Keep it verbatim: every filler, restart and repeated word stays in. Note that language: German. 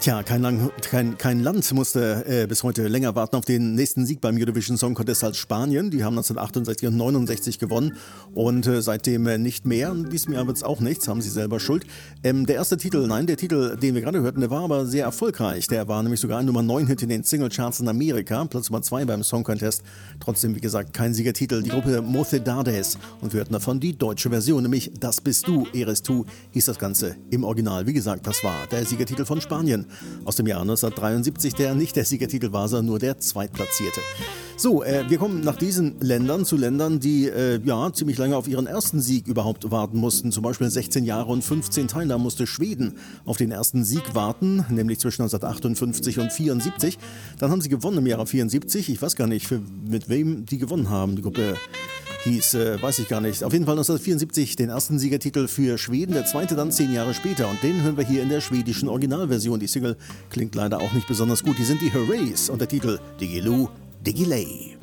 Tja, kein, Lang, kein, kein Land musste äh, bis heute länger warten auf den nächsten Sieg beim Eurovision Song Contest als Spanien. Die haben neunzehnhundertachtundsechzig und neunundsechzig gewonnen und äh, seitdem äh, nicht mehr. In diesem Jahr wird es auch nichts, haben sie selber Schuld. Ähm, der erste Titel, nein, der Titel, den wir gerade hörten, der war aber sehr erfolgreich. Der war nämlich sogar ein Nummer neun Hit in den Singlecharts in Amerika, Platz Nummer zwei beim Song Contest. Trotzdem, wie gesagt, kein Siegertitel. Die Gruppe Mocedades und wir hörten davon die deutsche Version, nämlich Das bist du, Eres tu, hieß das Ganze im Original. Wie gesagt, das war der Siegertitel von Spanien aus dem Jahr neunzehnhundertdreiundsiebzig, der nicht der Siegertitel war, sondern nur der Zweitplatzierte. So, äh, wir kommen nach diesen Ländern zu Ländern, die äh, ja ziemlich lange auf ihren ersten Sieg überhaupt warten mussten. Zum Beispiel sechzehn Jahre und fünfzehn Teilnahmen musste Schweden auf den ersten Sieg warten, nämlich zwischen neunzehnhundertachtundfünfzig und vierundsiebzig. Dann haben sie gewonnen im Jahre vierundsiebzig. Ich weiß gar nicht, für, mit wem die gewonnen haben. Die Gruppe hieß, äh, weiß ich gar nicht. Auf jeden Fall neunzehnhundertvierundsiebzig den ersten Siegertitel für Schweden, der zweite dann zehn Jahre später. Und den hören wir hier in der schwedischen Originalversion. Die Single klingt leider auch nicht besonders gut. Die sind die Hurrays und der Titel Diggiloo Diggiley.